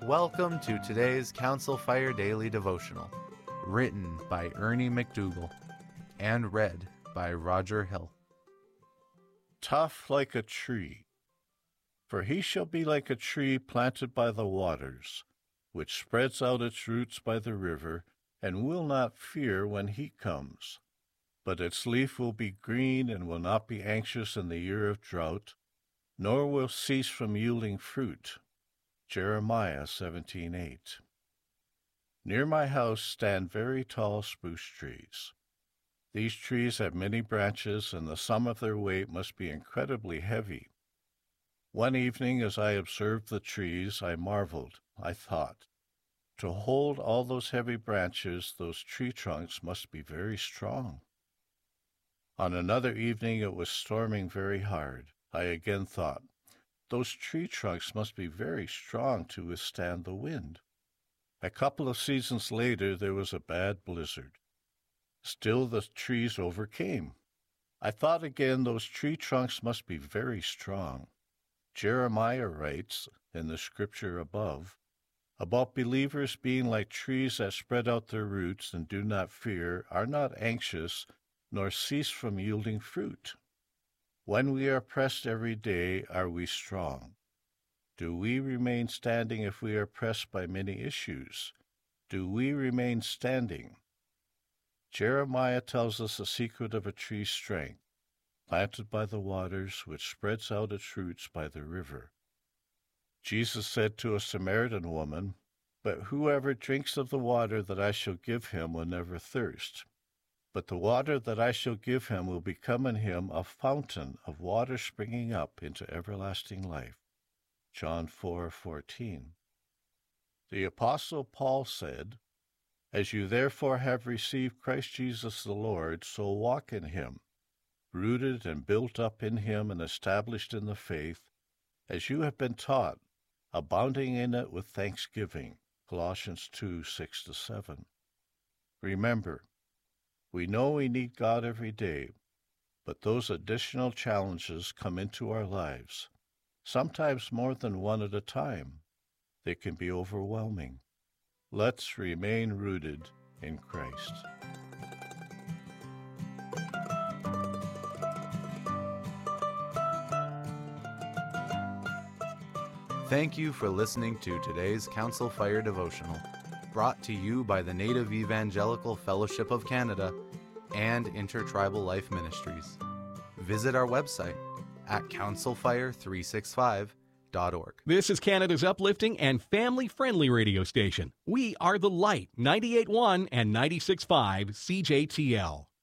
Welcome to today's Council Fire Daily Devotional, written by Ernie McDougall and read by Roger Hill. Tough like a tree. For he shall be like a tree planted by the waters, which spreads out its roots by the river, and will not fear when heat comes. But its leaf will be green, and will not be anxious in the year of drought, nor will cease from yielding fruit. Jeremiah 17:8. Near my house stand very tall spruce trees. These trees have many branches, and the sum of their weight must be incredibly heavy. One evening, as I observed the trees, I marveled. I thought, to hold all those heavy branches, those tree trunks must be very strong. On another evening, it was storming very hard. I again thought, those tree trunks must be very strong to withstand the wind. A couple of seasons later, there was a bad blizzard. Still the trees overcame. I thought again, those tree trunks must be very strong. Jeremiah writes, in the scripture above, about believers being like trees that spread out their roots and do not fear, are not anxious, nor cease from yielding fruit. When we are pressed every day, are we strong? Do we remain standing if we are pressed by many issues? Do we remain standing? Jeremiah tells us the secret of a tree's strength, planted by the waters, which spreads out its roots by the river. Jesus said to a Samaritan woman, "But whoever drinks of the water that I shall give him will never thirst. But the water that I shall give him will become in him a fountain of water springing up into everlasting life." John 4:14. The Apostle Paul said, "As you therefore have received Christ Jesus the Lord, so walk in him, rooted and built up in him and established in the faith, as you have been taught, abounding in it with thanksgiving." Colossians 2:6-7. Remember, we know we need God every day, but those additional challenges come into our lives, sometimes more than one at a time. They can be overwhelming. Let's remain rooted in Christ. Thank you for listening to today's Council Fire Devotional, brought to you by the Native Evangelical Fellowship of Canada and Intertribal Life Ministries. Visit our website at councilfire365.org. This is Canada's uplifting and family-friendly radio station. We are The Light, 98.1 and 96.5 CJTL.